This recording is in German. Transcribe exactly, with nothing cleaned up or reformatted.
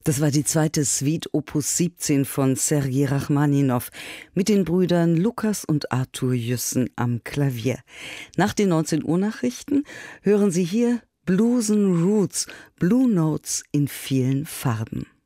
Das war die zweite Suite Opus siebzehn von Sergei Rachmaninow mit den Brüdern Lukas und Arthur Jüssen am Klavier. Nach den neunzehn Uhr Nachrichten hören Sie hier Blues and Roots, Blue Notes in vielen Farben.